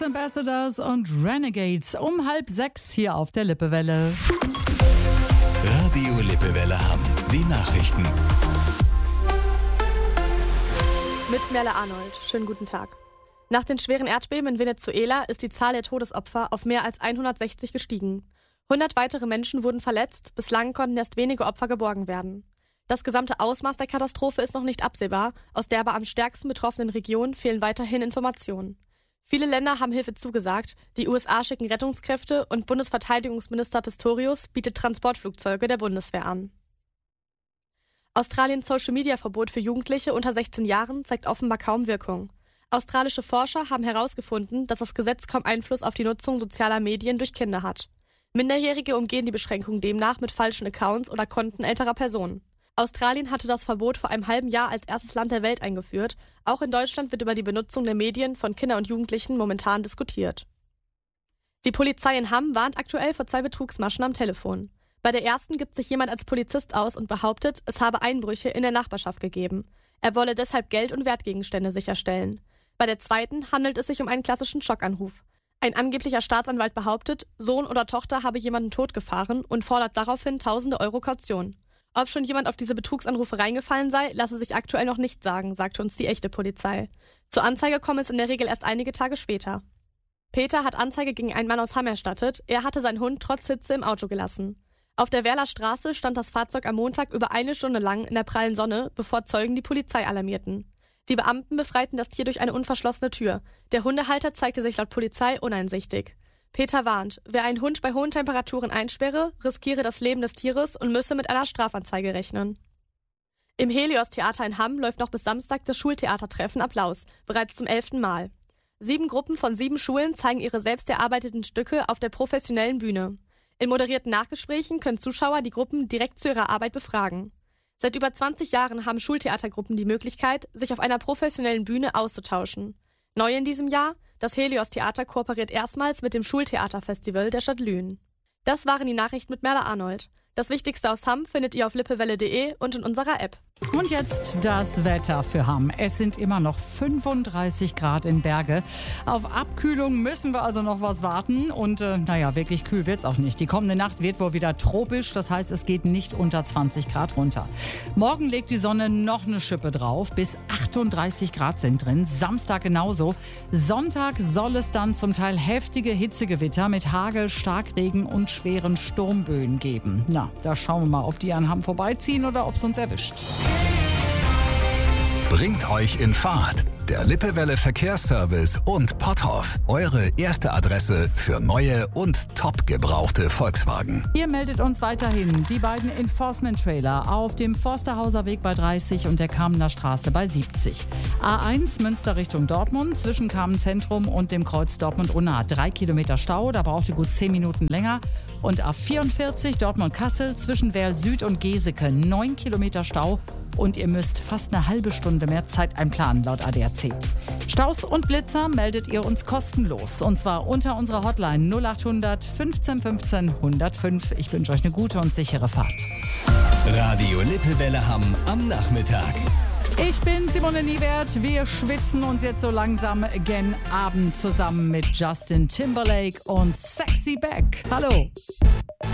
Ambassadors und Renegades um 5:30 hier auf der Lippewelle. Radio Lippewelle Hamm. Die Nachrichten. Mit Merle Arnold. Schönen guten Tag. Nach den schweren Erdbeben in Venezuela ist die Zahl der Todesopfer auf mehr als 160 gestiegen. 100 weitere Menschen wurden verletzt, bislang konnten erst wenige Opfer geborgen werden. Das gesamte Ausmaß der Katastrophe ist noch nicht absehbar, aus der aber am stärksten betroffenen Region fehlen weiterhin Informationen. Viele Länder haben Hilfe zugesagt, die USA schicken Rettungskräfte und Bundesverteidigungsminister Pistorius bietet Transportflugzeuge der Bundeswehr an. Australiens Social-Media-Verbot für Jugendliche unter 16 Jahren zeigt offenbar kaum Wirkung. Australische Forscher haben herausgefunden, dass das Gesetz kaum Einfluss auf die Nutzung sozialer Medien durch Kinder hat. Minderjährige umgehen die Beschränkung demnach mit falschen Accounts oder Konten älterer Personen. Australien hatte das Verbot vor einem halben Jahr als erstes Land der Welt eingeführt. Auch in Deutschland wird über die Benutzung der Medien von Kindern und Jugendlichen momentan diskutiert. Die Polizei in Hamm warnt aktuell vor 2 Betrugsmaschen am Telefon. Bei der ersten gibt sich jemand als Polizist aus und behauptet, es habe Einbrüche in der Nachbarschaft gegeben. Er wolle deshalb Geld und Wertgegenstände sicherstellen. Bei der zweiten handelt es sich um einen klassischen Schockanruf. Ein angeblicher Staatsanwalt behauptet, Sohn oder Tochter habe jemanden totgefahren und fordert daraufhin tausende Euro Kaution. Ob schon jemand auf diese Betrugsanrufe reingefallen sei, lasse sich aktuell noch nicht sagen, sagte uns die echte Polizei. Zur Anzeige komme es in der Regel erst einige Tage später. Peter hat Anzeige gegen einen Mann aus Hamm erstattet. Er hatte seinen Hund trotz Hitze im Auto gelassen. Auf der Werler Straße stand das Fahrzeug am Montag über 1 Stunde lang in der prallen Sonne, bevor Zeugen die Polizei alarmierten. Die Beamten befreiten das Tier durch eine unverschlossene Tür. Der Hundehalter zeigte sich laut Polizei uneinsichtig. Peter warnt, wer einen Hund bei hohen Temperaturen einsperre, riskiere das Leben des Tieres und müsse mit einer Strafanzeige rechnen. Im Helios-Theater in Hamm läuft noch bis Samstag das Schultheatertreffen Applaus, bereits zum 11. Mal. 7 Gruppen von 7 Schulen zeigen ihre selbst erarbeiteten Stücke auf der professionellen Bühne. In moderierten Nachgesprächen können Zuschauer die Gruppen direkt zu ihrer Arbeit befragen. Seit über 20 Jahren haben Schultheatergruppen die Möglichkeit, sich auf einer professionellen Bühne auszutauschen. Neu in diesem Jahr, das Helios-Theater kooperiert erstmals mit dem Schultheaterfestival der Stadt Lünen. Das waren die Nachrichten mit Merle Arnold. Das Wichtigste aus Hamm findet ihr auf lippewelle.de und in unserer App. Und jetzt das Wetter für Hamm. Es sind immer noch 35 Grad in Berge. Auf Abkühlung müssen wir also noch was warten. Und wirklich kühl wird's auch nicht. Die kommende Nacht wird wohl wieder tropisch. Das heißt, es geht nicht unter 20 Grad runter. Morgen legt die Sonne noch eine Schippe drauf. Bis 38 Grad sind drin. Samstag genauso. Sonntag soll es dann zum Teil heftige Hitzegewitter mit Hagel, Starkregen und schweren Sturmböen geben. Na, da schauen wir mal, ob die an Hamm vorbeiziehen oder ob es uns erwischt. Bringt euch in Fahrt. Der Lippewelle Verkehrsservice und Potthoff. Eure erste Adresse für neue und top gebrauchte Volkswagen. Ihr meldet uns weiterhin die beiden Enforcement-Trailer auf dem Forsterhauser Weg bei 30 und der Kamener Straße bei 70. A1 Münster Richtung Dortmund zwischen Kamen Zentrum und dem Kreuz Dortmund-Unna. 3 Kilometer Stau, da braucht ihr gut 10 Minuten länger. Und A44 Dortmund-Kassel zwischen Werl Süd und Geseke. 9 Kilometer Stau. Und ihr müsst fast eine halbe Stunde mehr Zeit einplanen, laut ADAC. Staus und Blitzer meldet ihr uns kostenlos. Und zwar unter unserer Hotline 0800 15 15 105. Ich wünsche euch eine gute und sichere Fahrt. Radio Lippewelle Hamm am Nachmittag. Ich bin Simone Niewert. Wir schwitzen uns jetzt so langsam gen Abend zusammen mit Justin Timberlake und Sexy Back. Hallo.